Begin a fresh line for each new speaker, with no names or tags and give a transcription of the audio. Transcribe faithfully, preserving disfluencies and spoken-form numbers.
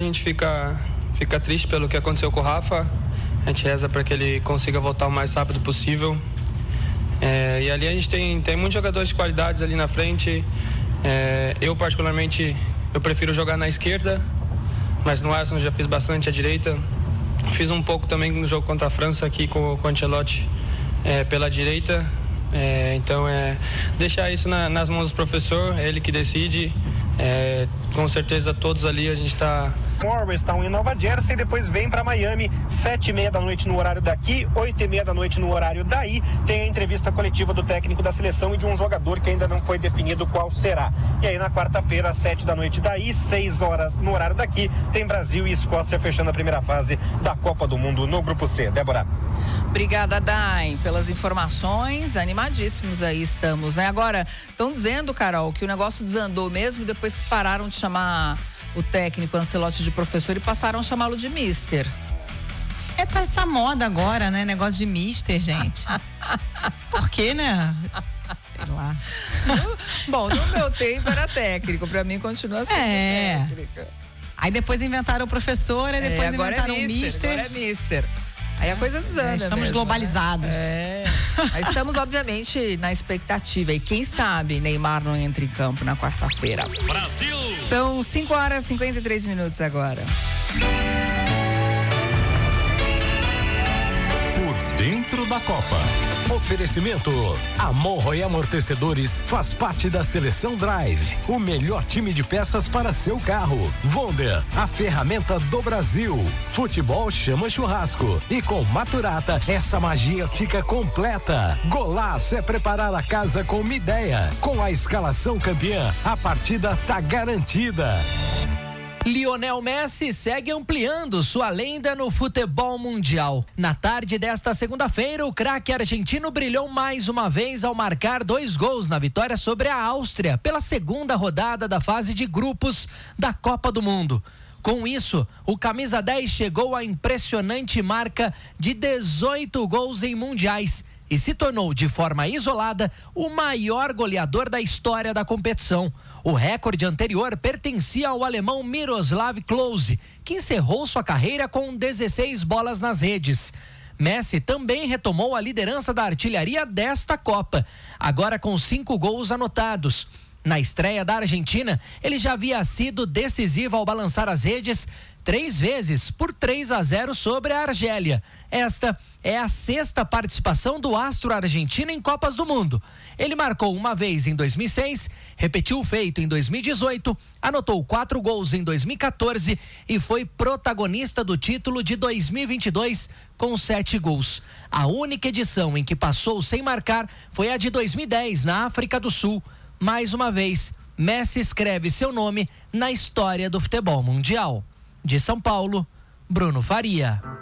gente fica, fica triste pelo que aconteceu com o Rafa. A gente reza para que ele consiga voltar o mais rápido possível. É, e ali a gente tem, tem muitos jogadores de qualidades ali na frente. É, eu, particularmente, eu prefiro jogar na esquerda, mas no Arsenal já fiz bastante à direita. Fiz um pouco também no jogo contra a França aqui com, com o Ancelotti é, pela direita. É, então é deixar isso na, nas mãos do professor, é ele que decide. É, com certeza todos ali a gente está...
Morristown em Nova Jersey, depois vem para Miami, sete e meia da noite no horário daqui, oito e meia da noite no horário daí. Tem a entrevista coletiva do técnico da seleção e de um jogador que ainda não foi definido qual será. E aí na quarta-feira, às sete da noite daí, seis horas no horário daqui, tem Brasil e Escócia fechando a primeira fase da Copa do Mundo no Grupo C. Débora.
Obrigada, Dai, pelas informações. Animadíssimos aí estamos, né? Agora, estão dizendo, Carol, que o negócio desandou mesmo depois que pararam de chamar o técnico Ancelotti de professor e passaram a chamá-lo de mister.
É, tá essa moda agora, né? Negócio de mister, gente. Por quê, né? Sei lá.
Bom, no meu tempo era técnico, pra mim continua sendo
é.
técnica.
Aí depois inventaram o professor, e depois
é, agora
inventaram
é
o
mister,
mister.
Agora é mister. Aí a coisa desanda.
É, estamos
mesmo,
globalizados.
Né? É. Mas estamos, obviamente, na expectativa. E quem sabe Neymar não entra em campo na quarta-feira.
Brasil!
São cinco horas e cinquenta e três minutos agora.
Por dentro da Copa. Oferecimento: a Monroe Amortecedores faz parte da Seleção Drive, o melhor time de peças para seu carro. Wonder, a ferramenta do Brasil. Futebol chama churrasco. E com Maturata, essa magia fica completa. Golaço é preparar a casa com uma ideia. Com a escalação campeã, a partida tá garantida.
Lionel Messi segue ampliando sua lenda no futebol mundial. Na tarde desta segunda-feira, o craque argentino brilhou mais uma vez ao marcar dois gols na vitória sobre a Áustria pela segunda rodada da fase de grupos da Copa do Mundo. Com isso, o camisa dez chegou à impressionante marca de dezoito gols em mundiais e se tornou, de forma isolada, o maior goleador da história da competição. O recorde anterior pertencia ao alemão Miroslav Klose, que encerrou sua carreira com dezesseis bolas nas redes. Messi também retomou a liderança da artilharia desta Copa, agora com cinco gols anotados. Na estreia da Argentina, ele já havia sido decisivo ao balançar as redes três vezes por três a zero sobre a Argélia. Esta é a sexta participação do astro argentino em Copas do Mundo. Ele marcou uma vez em dois mil e seis, repetiu o feito em dois mil e dezoito, anotou quatro gols em dois mil e quatorze e foi protagonista do título de dois mil e vinte e dois com sete gols. A única edição em que passou sem marcar foi a de dois mil e dez na África do Sul. Mais uma vez, Messi escreve seu nome na história do futebol mundial. De São Paulo, Bruno Faria.